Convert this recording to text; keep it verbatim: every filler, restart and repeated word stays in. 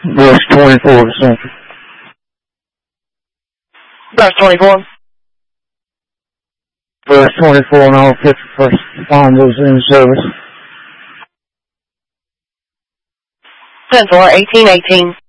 Verse twenty-four to Central. Verse twenty-four. Verse twenty-four and all fifty-first responders in service. ten four, eighteen eighteen.